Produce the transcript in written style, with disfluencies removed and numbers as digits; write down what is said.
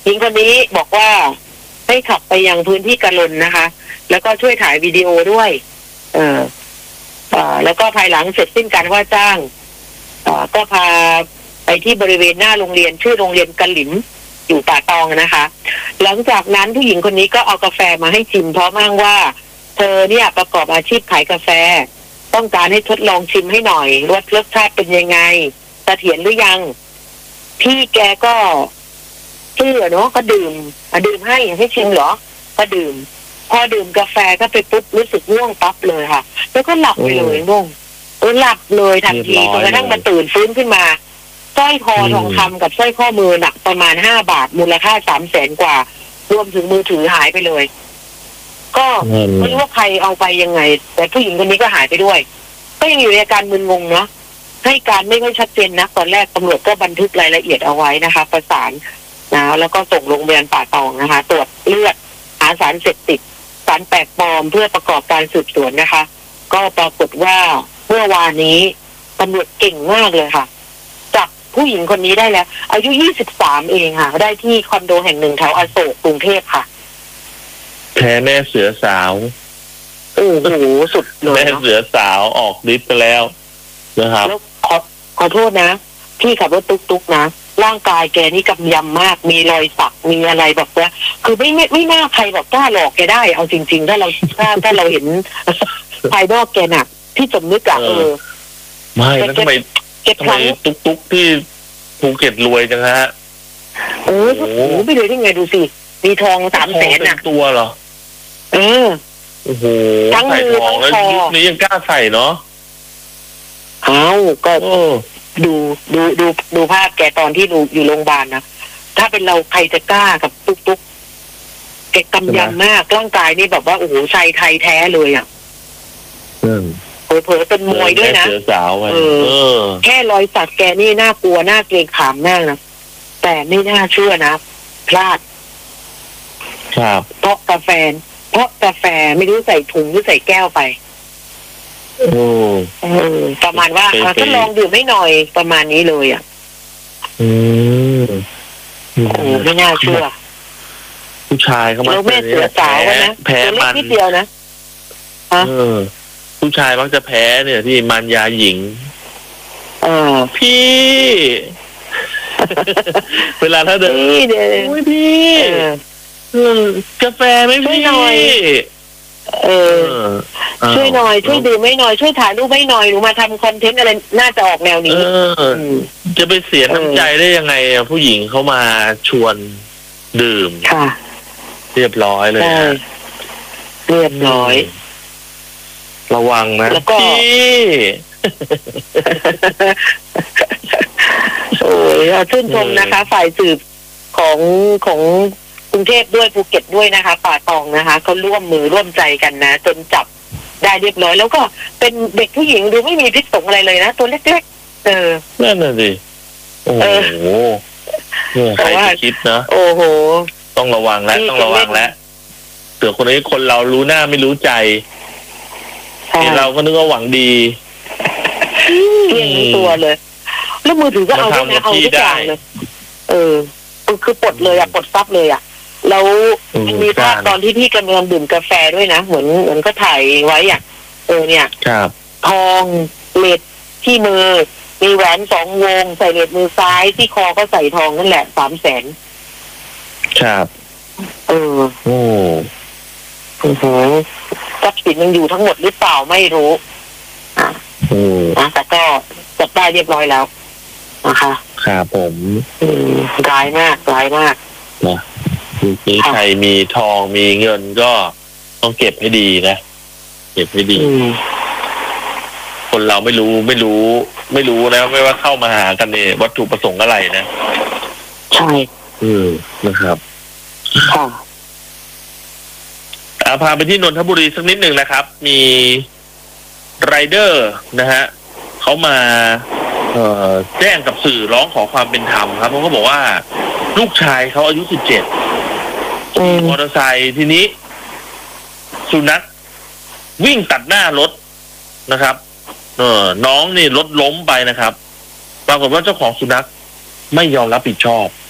หญิงคนนี้บอกว่าให้ขับไปยังพื้นที่กะลนนะคะแล้วก็ช่วยถ่ายวิดีโอด้วยแล้วก็ภายหลังเสร็จสิ้นการว่าจ้างก็พาไปที่บริเวณหน้าโรงเรียนชื่อโรงเรียนกะหลิมอยู่ป่าตองนะคะหลังจากนั้นผู้หญิงคนนี้ก็เอากาแฟมาให้ชิมเพราะอ้างว่าเธอเนี่ยประกอบอาชีพขายกาแฟต้องการให้ทดลองชิมให้หน่อยว่ารสชาติเป็นยังไงเสถียรหรือยังพี่แกก็เชื่อเนาะก็ดื่มให้ชิมเหรอก็ดื่มพอดื่มกาแฟก็ไปปุ๊บรู้สึกง่วงปั๊บเลยค่ะแล้วก็หลับไปเลยง่วงหลับเลยทันทีจนกระทั่งมาตื่นฟื้นขึ้นมาสร้อยคอทองคำกับสร้อยข้อมือหนักประมาณ5 บาทมูลค่า300,000 กว่ารวมถึงมือถือหายไปเลยก็ไม่รู้ว่าใครเอาไปยังไงแต่ผู้หญิงคนนี้ก็หายไปด้วยก็ยังอยู่ในอาการมึนงงเนาะให้การไม่ค่อยชัดเจนนะตอนแรกตำรวจก็บันทึกรายละเอียดเอาไว้นะคะประสานนะแล้วก็ส่งโรงพยาบาลป่าตองนะคะตรวจเลือดหาสารเสพติดสารแปลกปลอมเพื่อประกอบการสืบสวนนะคะก็ปรากฏว่าเมื่อวานนี้ตำรวจเก่งมากเลยค่ะจับผู้หญิงคนนี้ได้แล้วอายุ23เองค่ะได้ที่คอนโดแห่งหนึ่งแถวอโศกกรุงเทพค่ะแพ้แม่เสือสาวโอ้โหสุดเลยแม่เสือสาวออกฤทธิ์ไปแล้วนะครับแล้วขอโทษนะพี่ขับรถตุ๊กๆนะร่างกายแกนี่กำยำมากมีรอยสักมีอะไรแบบว่าคือไม่น่าใครแบบกล้าหลอกแกได้เอาจริงๆถ้าเราเห็นภายนอกแกน่ะที่สมนึกอะไม่แล้วทำไมตุ๊กที่ภูเก็ตรวยจังฮะโอ้โหไม่เลยได้ไงดูสิมีทอง300,000น่ะตัวเหรอโอ้โหทั้งมือทั้งคอยุคนี้ยังกล้าใส่เนาะก็ดูภาพแกตอนที่อยู่โรงพยาบาลนะถ้าเป็นเราใครจะกล้ากับตุ๊กแกกำยำมากร่างกายนี่แบบว่าโอ้โหชายไทยแท้เลยอ่ะเผลอเป็นมวยด้วยนะแค่รอยสักแกนี่น่ากลัวน่าเกรงขามมากนะแต่ไม่น่าเชื่อนะพลาดครับเพราะกาแฟไม่รู้ใส่ถุงหรือใส่แก้วไปประมาณว่าถ้าลองดื่มไม่หน่อยประมาณนี้เลยอ่ะไม่น่าเชื่อผู้ชายเขามาแม่เสือสาวนะแพ้มันนิดเดียวนะผู้ชายมักจะแพ้เนี่ยที่มันยาหญิงพี่เวลาถ้าเดินพี่กาแฟไม่พี่ช่วยหน่อยช่วยดื่มไม่หน่อยช่วยถ่ายรูปไม่หน่อยหนูมาทำคอนเทนต์อะไรน่าจะออกแนวนี้จะไปเสียน้ำใจได้ยังไงผู้หญิงเขามาชวนดื่มค่ะเรียบร้อยเลยเรียบร้อยระวังนะพี่โอ้ยชื่นชมนะคะฝ่ายสืบของกรุงเทพด้วยภูเก็ตด้วยนะคะป่าตองนะคะเขาร่วมมือร่วมใจกันนะจนจับได้เรียบร้อยแล้วก็เป็นเด็กผู้หญิงดูไม่มีพิษสงอะไรเลยนะตัวเล็กๆนั่นน่ะสิโอ้โหใครจะคิดนะโอ้โหต้องระวังแล้วเดี๋ยวคนนี้คนเรารู้หน้าไม่รู้ใจเราก็นึกว่าหวังดีเพี้ยงทั้งตัวเลยแล้วมือถือก็เอาทุกอย่างเลยคือปลดเลยปลดซับเลยแล้วมีภาพตอนที่พี่กำลังดื่มกาแฟด้วยนะเหมือนก็ถ่ายไว้เนี่ยทองเหล็กที่มือมีแหวน2 วงใส่เหล็กมือซ้ายที่คอก็ใส่ทองนั่นแหละ300,000 ครับโอ้โหทรัพย์สินยังอยู่ทั้งหมดหรือเปล่าไม่รู้แต่ก็จับได้เรียบร้อยแล้วนะคะครับผมร้ายมากนะทีใครมีทองมีเงินก็ต้องเก็บให้ดีนะเก็บให้ดีคนเราไม่รู้นะไม่ว่าเข้ามาหากันเนี่ยวัตถุประสงค์อะไรนะใช่นะครับค่ะพาไปที่นนทบุรีสักนิดหนึ่งนะครับมีไรเดอร์นะฮะเขามาแจ้งกับสื่อร้องขอความเป็นธรรมครับเพราะเขาบอกว่าลูกชายเขาอายุ17ขี่มอเตอร์ไซค์ทีนี้สุนัขวิ่งตัดหน้ารถนะครับน้องนี่รถล้มไปนะครับปรากฏว่าเจ้าของสุนัขไม่ยอมรับผิดชอบ